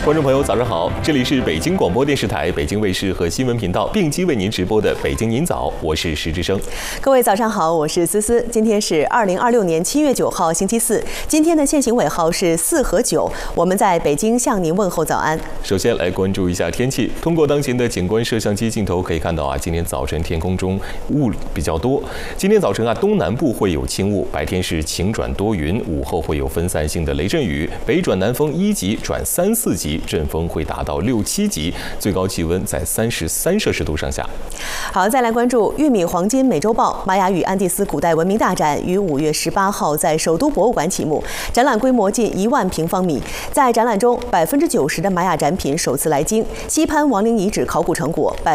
观众朋友，早上好！这里是北京广播电视台、北京卫视和新闻频道并机为您直播的《北京您早》，我是石之声。 各位早上好，我是思思。今天是2026年7月9号，星期四。今天的限行尾号是4和9。我们在北京向您问候早安。 首先来关注一下天气。通过当前的景观摄像机镜头可以看到今天早晨天空中雾比较多。今天早晨东南部会有轻雾，白天是晴转多云，午后会有分散性的雷阵雨，北转南风1级转3、4级。阵风会达到6、7级，最高气温在33摄氏度上下。 好，再来关注玉米黄金美洲豹玛雅与安第斯古代文明大展于5月18号在首都博物馆启幕，展览规模近1万平方米。在展览中，90%的玛雅展品首次来京，西潘王陵遗址考古成果